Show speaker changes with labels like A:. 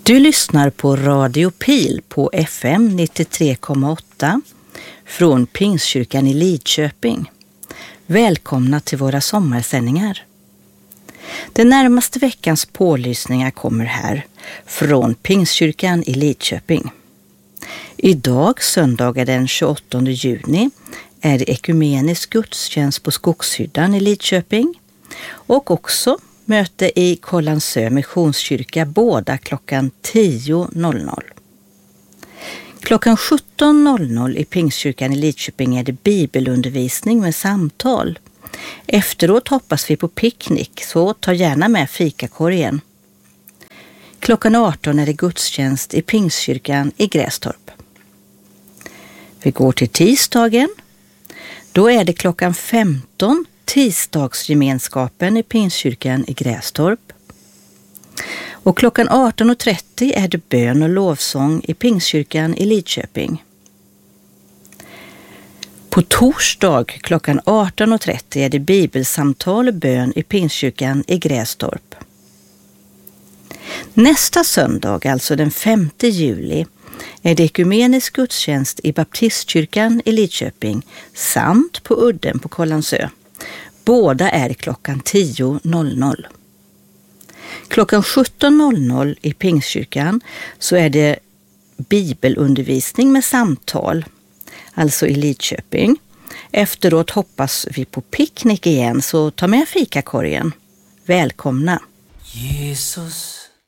A: Du lyssnar på Radio Pil på FM 93,8 från Pingstkyrkan i Lidköping. Välkomna till våra sommarsändningar. Den närmaste veckans pålysningar kommer här från Pingstkyrkan i Lidköping. Idag, söndagen den 28 juni, är det ekumenisk gudstjänst på Skogshyddan i Lidköping och också möte i Kållandsö missionskyrka båda klockan 10.00. Klockan 17.00 i Pingstkyrkan i Lidköping är det bibelundervisning med samtal. Efteråt hoppas vi på picknick, så ta gärna med fikakorgen. Klockan 18 är det gudstjänst i Pingstkyrkan i Grästorp. Vi går till tisdagen. Då är det klockan 15 tisdagsgemenskapen i Pingstkyrkan i Grästorp. Och klockan 18.30 är det bön och lovsång i Pingstkyrkan i Lidköping. På torsdag klockan 18.30 är det bibelsamtal och bön i Pingstkyrkan i Grästorp. Nästa söndag, alltså den 5 juli, är det ekumenisk gudstjänst i Baptistkyrkan i Lidköping samt på Udden på Kållandsö. Båda är klockan 10.00. Klockan 17.00 i Pingstkyrkan så är det bibelundervisning med samtal, alltså i Lidköping. Efteråt hoppas vi på picknick igen, så ta med fikakorgen. Välkomna!
B: Jesus,